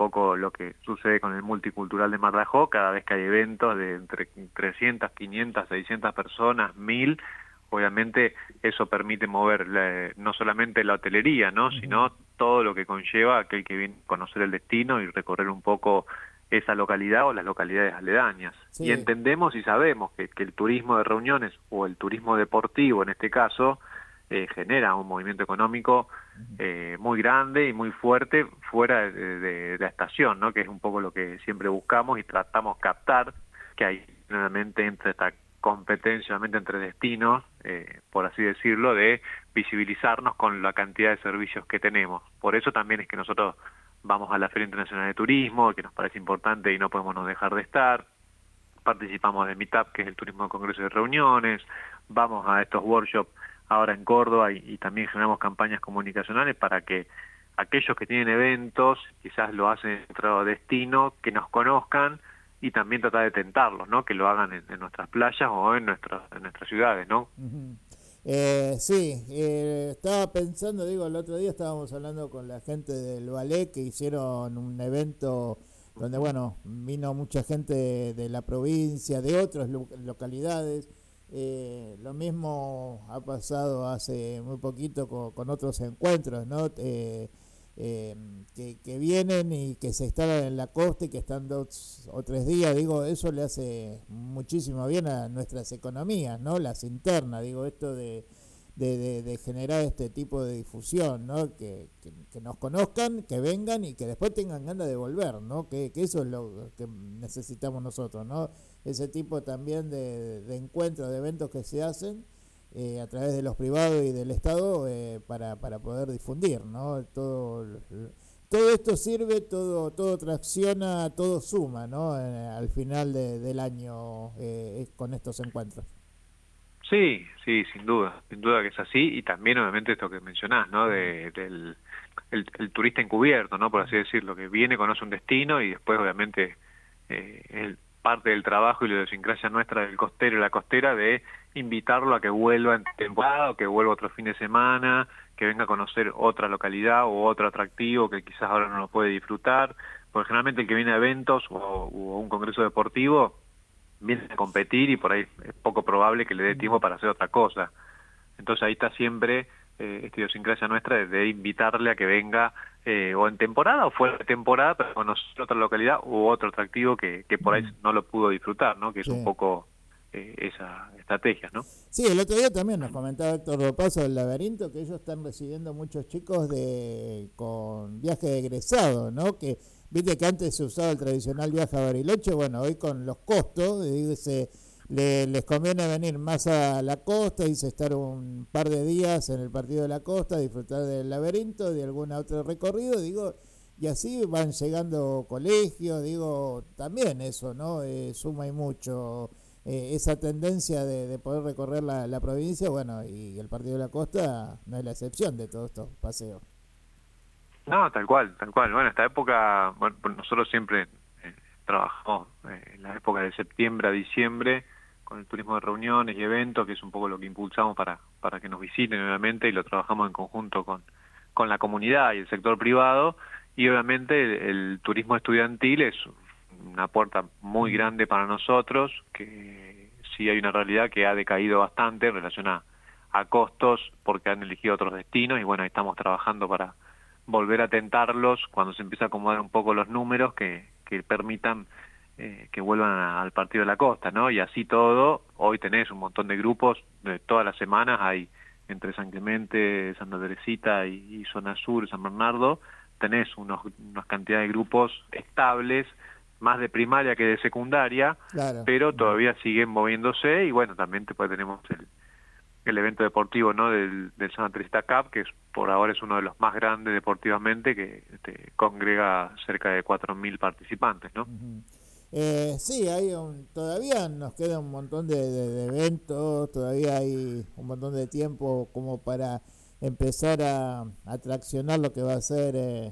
poco lo que sucede con el multicultural de Mar de Ajó. Cada vez que hay eventos de entre 300, 500, 600 personas, 1000, obviamente eso permite mover no solamente la hotelería, ¿no? Sino todo lo que conlleva aquel que viene a conocer el destino y recorrer un poco esa localidad o las localidades aledañas. Y Sí. entendemos y sabemos que el turismo de reuniones o el turismo deportivo en este caso genera un movimiento económico muy grande y muy fuerte fuera de la estación, ¿no? Que es un poco lo que siempre buscamos y tratamos captar, que hay nuevamente entre esta competencia nuevamente entre destinos, por así decirlo, de visibilizarnos con la cantidad de servicios que tenemos. Por eso también es que nosotros vamos a la Feria Internacional de Turismo, que nos parece importante y no podemos no dejar de estar. Participamos de Meetup, que es el turismo de congresos y reuniones. Vamos a estos workshops ahora en Córdoba y también generamos campañas comunicacionales para que aquellos que tienen eventos, quizás lo hacen en otro destino, que nos conozcan y también tratar de tentarlos, ¿no? Que lo hagan en nuestras playas o en nuestras ciudades, ¿no? Ujú. Sí, estaba pensando, digo, el otro día estábamos hablando con la gente del ballet que hicieron un evento donde, bueno, vino mucha gente de la provincia, de otras localidades. Lo mismo ha pasado hace muy poquito con otros encuentros, ¿no? Que vienen y que se instalan en la costa y que están 2 o 3 días, digo, eso le hace muchísimo bien a nuestras economías, ¿no? Las internas, digo, esto de generar este tipo de difusión, ¿no? Que nos conozcan, que vengan y que después tengan ganas de volver, ¿no? Que eso es lo que necesitamos nosotros, ¿no? Ese tipo también de encuentros, de eventos que se hacen a través de los privados y del Estado para poder difundir, ¿no? Todo esto sirve, todo tracciona, todo suma, ¿no? Al final del año con estos encuentros. Sí, sí, sin duda que es así, y también obviamente esto que mencionás, ¿no? Del el turista encubierto, ¿no? Por así decirlo, que viene, conoce un destino y después obviamente es parte del trabajo y la idiosincrasia nuestra del costero y la costera de invitarlo a que vuelva en temporada, o que vuelva otro fin de semana, que venga a conocer otra localidad o otro atractivo que quizás ahora no lo puede disfrutar, porque generalmente el que viene a eventos o a un congreso deportivo viene a competir y por ahí es poco probable que le dé tiempo para hacer otra cosa. Entonces ahí está siempre esta idiosincrasia nuestra de invitarle a que venga o en temporada o fuera de temporada, pero conocer otra localidad u otro atractivo que por ahí no lo pudo disfrutar, ¿no? Que es un Sí. poco esa estrategia, ¿no? Sí, el otro día también nos comentaba Héctor Ropazo del Laberinto que ellos están recibiendo muchos chicos con viaje de egresado, ¿no? Que viste que antes se usaba el tradicional viaje a Bariloche, bueno, hoy con los costos, dice, les conviene venir más a la costa, dice estar un par de días en el partido de la costa, disfrutar del Laberinto, de algún otro recorrido, digo, y así van llegando colegios, digo, también eso, ¿no? Suma y mucho esa tendencia de poder recorrer la provincia, bueno, y el Partido de la Costa no es la excepción de todos estos paseos. No, tal cual, tal cual. Bueno, esta época, bueno, pues nosotros siempre trabajamos en la época de septiembre a diciembre con el turismo de reuniones y eventos, que es un poco lo que impulsamos para que nos visiten nuevamente, y lo trabajamos en conjunto con la comunidad y el sector privado, y obviamente el turismo estudiantil es una puerta muy grande para nosotros, que sí hay una realidad que ha decaído bastante en relación a costos, porque han elegido otros destinos, y bueno, ahí estamos trabajando para volver a tentarlos cuando se empieza a acomodar un poco los números que permitan que vuelvan al partido de la costa, ¿no? Y así todo, hoy tenés un montón de grupos, de todas las semanas hay entre San Clemente, Santa Teresita y Zona Sur, San Bernardo, tenés unas cantidades de grupos estables, más de primaria que de secundaria, Claro. pero todavía siguen moviéndose, y bueno, también después tenemos el evento deportivo, ¿no? del Santa Teresita Cup, que por ahora es uno de los más grandes deportivamente, que congrega cerca de 4.000 participantes, ¿no? Uh-huh. Sí, todavía nos queda un montón de eventos, todavía hay un montón de tiempo como para empezar a traccionar lo que va a ser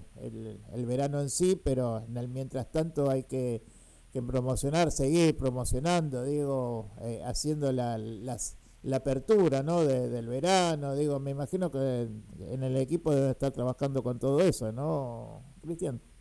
el verano en sí, pero en el mientras tanto hay que promocionar, seguir promocionando, digo, haciendo la apertura, ¿no? Del verano, digo, me imagino que en el equipo debe estar trabajando con todo eso, ¿no, Cristian?